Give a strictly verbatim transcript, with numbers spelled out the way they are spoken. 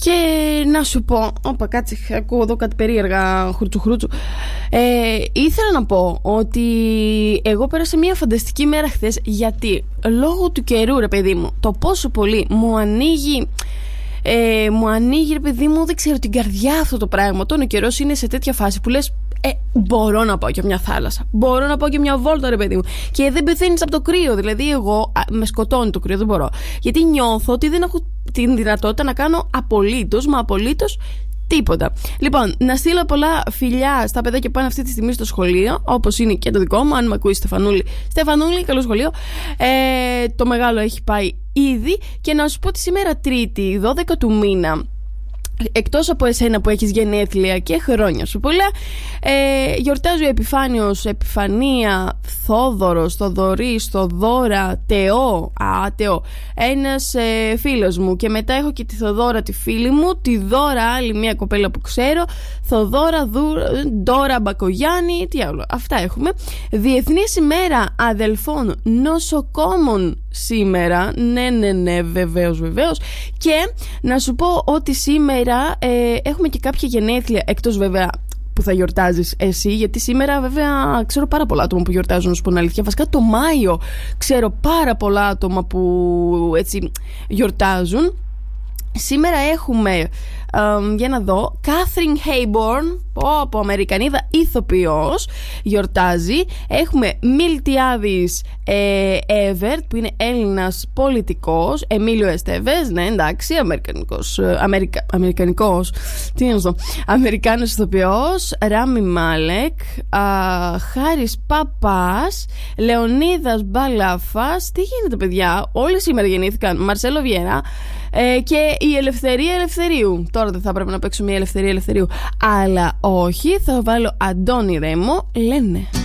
Και να σου πω, όπα κάτσε, ακούω εδώ κάτι περίεργα χρούτσου χρούτσου. ε, Ήθελα να πω ότι εγώ πέρασα μια φανταστική μέρα χθες. Γιατί λόγω του καιρού, ρε παιδί μου, το πόσο πολύ μου ανοίγει ε, Μου ανοίγει, ρε παιδί μου, δεν ξέρω, την καρδιά αυτό το πράγμα. Όταν ο καιρός είναι σε τέτοια φάση που λες, Ε, μπορώ να πάω και μια θάλασσα. Μπορώ να πάω και μια βόλτα, ρε παιδί μου. Και δεν πεθαίνεις από το κρύο. Δηλαδή, εγώ α, με σκοτώνει το κρύο, δεν μπορώ. Γιατί νιώθω ότι δεν έχω την δυνατότητα να κάνω απολύτως, μα απολύτως τίποτα. Λοιπόν, να στείλω πολλά φιλιά στα παιδάκια που πάνε αυτή τη στιγμή στο σχολείο, όπως είναι και το δικό μου. Αν με ακούει, Στεφανούλη, Στεφανούλη, καλό σχολείο. Ε, το μεγάλο έχει πάει ήδη. Και να σου πω ότι σήμερα Τρίτη, δώδεκα του μήνα, εκτός από εσένα που έχεις γενέθλια και χρόνια σου πολλά, ε, γιορτάζει ο Επιφάνιος, Επιφανία, Θόδωρος, Θοδωρής, Θοδώρα, Τεό, α, Τεό, ένας ε, φίλος μου. Και μετά έχω και τη Θοδώρα, τη φίλη μου, τη Δώρα, άλλη μια κοπέλα που ξέρω, Θοδώρα, Δου, Ντόρα Μπακογιάννη, τι άλλο, αυτά έχουμε. Διεθνής ημέρα αδελφών νοσοκόμων σήμερα. Ναι, ναι, ναι, βεβαίως, βεβαίως. Και να σου πω ότι σήμερα ε, έχουμε και κάποια γενέθλια, εκτός βέβαια που θα γιορτάζεις εσύ, γιατί σήμερα βέβαια ξέρω πάρα πολλά άτομα που γιορτάζουν, να σου πω την αλήθεια. Βασικά το Μάιο ξέρω πάρα πολλά άτομα που έτσι γιορτάζουν. Σήμερα έχουμε, um, για να δω, Κάθριν Χέιμπορν, από Αμερικανίδα ηθοποιός, γιορτάζει. Έχουμε Μιλτιάδης ε, Εύερτ, που είναι Έλληνας πολιτικός. Εμίλιο Εστέβες, ναι, εντάξει, Αμερικανικός, Αμερικα, Αμερικανικός, τι είναι αυτό, Αμερικάνος ηθοποιός. Ράμι Μάλεκ, α, Χάρης Παπάς, Λεωνίδας Μπαλάφας. Τι γίνεται, παιδιά, όλοι σήμερα γεννήθηκαν. Μαρσέλο Βιέρα. Ε, και η Ελευθερία Ελευθερίου. Τώρα δεν θα πρέπει να παίξω μια Ελευθερία Ελευθερίου, αλλά όχι, θα βάλω Αντώνη Ρέμο, λένε.